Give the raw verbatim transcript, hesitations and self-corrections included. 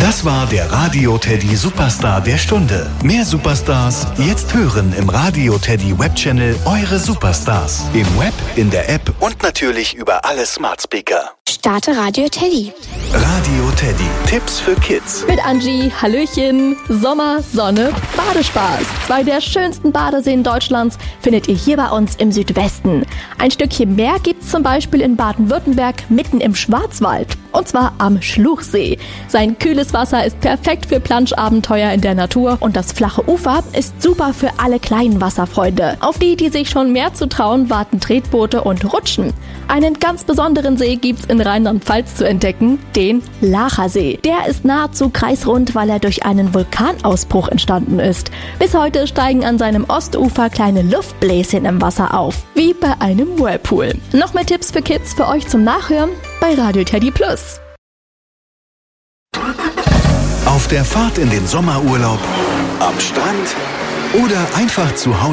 Das war der Radio Teddy Superstar der Stunde. Mehr Superstars jetzt hören im Radio Teddy Webchannel Eure Superstars. Im Web, in der App und natürlich über alle Smart Speaker. Starte Radio Teddy. Radio Teddy. Tipps für Kids. Mit Angie, Hallöchen. Sommer, Sonne, Badespaß. Zwei der schönsten Badeseen Deutschlands findet ihr hier bei uns im Südwesten. Ein Stückchen Meer gibt's zum Beispiel in Baden-Württemberg mitten im Schwarzwald. Und zwar am Schluchsee. Sein kühles Wasser ist perfekt für Planschabenteuer in der Natur und das flache Ufer ist super für alle kleinen Wasserfreunde. Auf die, die sich schon mehr zu trauen, warten Tretboote und Rutschen. Einen ganz besonderen See gibt's in Rheinland-Pfalz zu entdecken, den Lachersee. Der ist nahezu kreisrund, weil er durch einen Vulkanausbruch entstanden ist. Bis heute steigen an seinem Ostufer kleine Luftbläschen im Wasser auf, wie bei einem Whirlpool. Noch mehr Tipps für Kids für euch zum Nachhören bei Radio Teddy Plus. Auf der Fahrt in den Sommerurlaub, am Strand oder einfach zu Hause